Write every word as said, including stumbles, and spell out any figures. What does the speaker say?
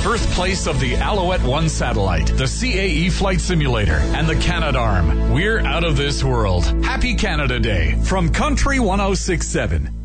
birthplace of the Alouette one satellite, the C A E flight simulator, and the Canadarm. We're out of this world. Happy Canada Day from Country one oh six point seven.